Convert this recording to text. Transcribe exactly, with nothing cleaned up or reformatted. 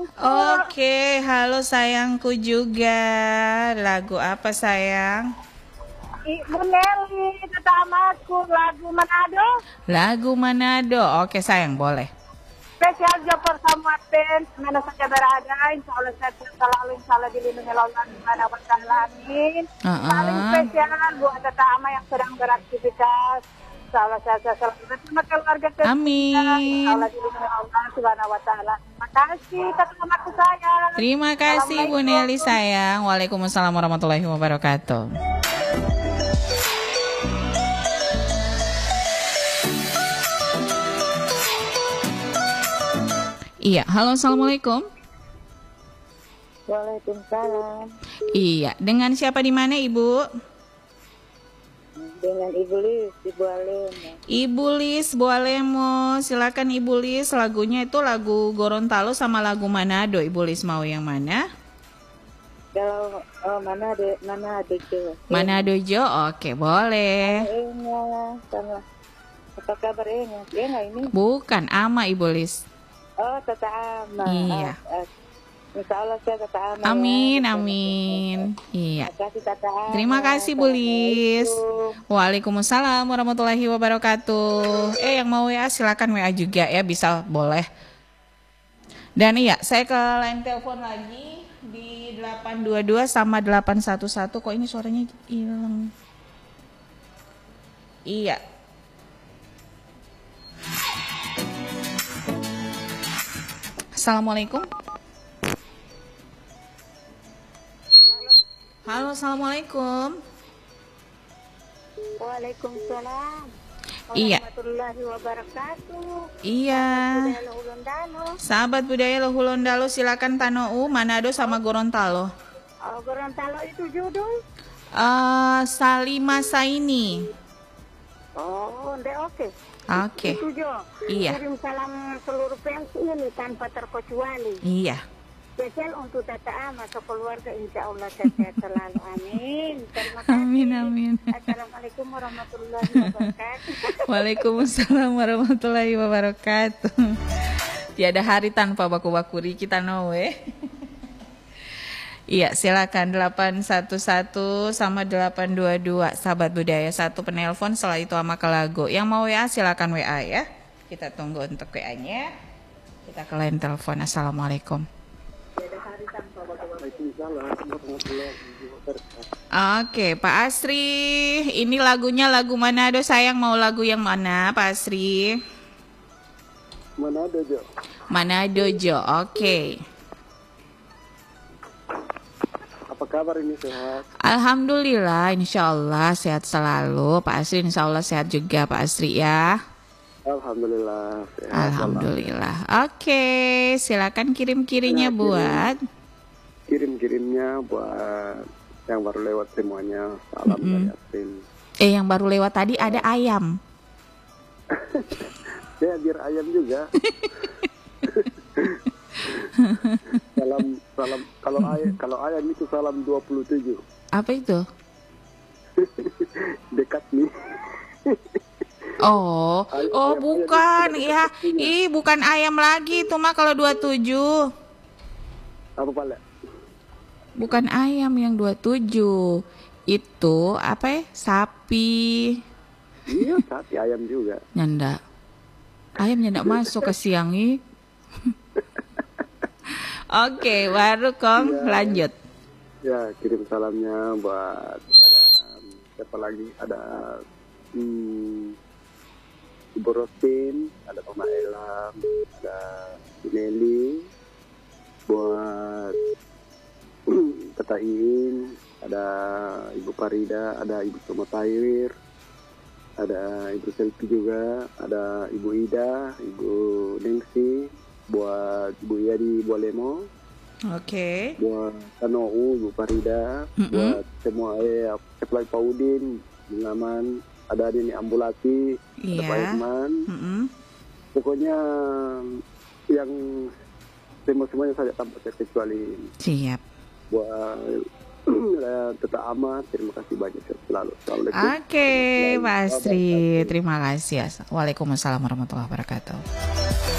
sayangku. Oke, halo sayangku juga. Lagu apa sayang? Ibu Nelly, tetamaku, lagu Manado. Lagu Manado. Oke sayang, boleh. Spesial Jopor sama fans, mana saja berada, insya Allah saya selalu, insya Allah dilindungi Allah subhanahu wa ta'ala, amin. Uh-uh. Paling spesial buat tetama yang sedang beraktivitas, insya Allah saya selalu bersama keluarga tercinta. Amin. Insya Allah dilindungi Allah subhanahu wa ta'ala. Terima kasih tetamaku sayang. Terima kasih Bu Nelly sayang. Waalaikumsalam warahmatullahi wabarakatuh. Iya, halo assalamualaikum. Waalaikumsalam. Iya, dengan siapa di mana Ibu? Dengan Ibu Lis di Bualemo. Ibu Lis Bualemo, silakan Ibu Lis. Lagunya itu lagu Gorontalo sama lagu Manado. Ibu Lis mau yang mana? Kalau oh, mana ada mana ada Jo. Manado Jo, oke boleh. Enggak, sama. Apa kabar Enga? Enga ini? Bukan, Ama Ibu Lis. Oh, Tata Ama. Iya. Ah, ah. Insya Allah saya Tata Ama. Amin, ya. amin. Iya. Terima kasih Tata Ama. Terima kasih Bu Lis. Waalaikumsalam warahmatullahi wabarakatuh. Eh yang mau W A silakan W A juga ya, bisa boleh. Dan iya, saya ke line telepon lagi di delapan dua dua sama delapan satu satu. Kok ini suaranya hilang? Iya. Assalamualaikum. Halo, assalamualaikum. Waalaikumsalam. Iya. Warahmatullahi wabarakatuh. Iya. Budaya Lohulondalo. Sahabat budaya Lohulondalo, silakan Tanou, Manado sama Gorontalo. Oh, Gorontalo itu judul? Uh, Salima Saini. Oh, udah oke. Oke. Itu Jo. Iya. Kirim salam seluruh fans ini tanpa terkecuali. Iya. Spesial untuk Tata Ama keluarga, insya Allah sehat selalu. Amin. Terima kasih. Amin, amin. Assalamualaikum warahmatullahi wabarakatuh. Waalaikumsalam warahmatullahi wabarakatuh. Tiada hari tanpa baku-bakuri kita nowe. Iya, silakan delapan satu satu sama delapan dua dua sahabat budaya, satu penelpon, setelah itu sama ke lagu. Yang mau W A silakan W A ya. Kita tunggu untuk W A-nya. Kita ke line telepon. Assalamualaikum. Oke, Pak Asri, ini lagunya lagu Manado. Sayang mau lagu yang mana, Pak Asri? Manado Jo. Manado Jo, oke. Apa kabar ini, sehat? Alhamdulillah, insya Allah sehat selalu. Pak Asri insya Allah sehat juga Pak Asri ya. Alhamdulillah sehat. Alhamdulillah. Oke, silakan kirim-kirimnya Nah, buat. Kirim-kirimnya buat yang baru lewat semuanya. Salam Mm-mm. dari Asin. Eh yang baru lewat tadi ada ayam. Ya biar ayam juga. salam salam kalau ayam kalau ayam itu salam dua puluh tujuh. Apa itu? Dekat nih. Oh, Ayam- oh ayam- bukan ayam itu ya. dekat-dekatnya. Ih, bukan ayam lagi itu mah kalau dua puluh tujuh. Apa pala? Bukan ayam yang dua puluh tujuh. Itu apa ya? Sapi. Iya, sapi ayam juga. Nyanda. Ayam nyanda masuk ke siang ih. Oke, baru Kong, Ya. lanjut. Ya, kirim salamnya buat ada um, siapa lagi? Ada hmm, Ibu Rosin, ada Mama Elam, ada Nelly, buat Tata Iin, ada Ibu Parida, ada Ibu Soma Taiwir, ada Ibu Selvi juga, ada Ibu Ida, Ibu Nengsi, buat Ibu Iya di Bualemo, Oke. buat Tanou, Ibu Parida, Mm-mm. buat semua eh Keplai Paudin, Bengaman, ada Dini Ambulati, ada Pak Iya. Irman, Mm-mm. pokoknya yang semua semuanya saja tanpa terkecuali. Siap. Buat Tata Ama, terima kasih banyak selalu. Assalamualaikum. Oke, Pak Warahmatullahi Asri. wabarakatuh. Terima kasih. Waalaikumsalam warahmatullahi wabarakatuh.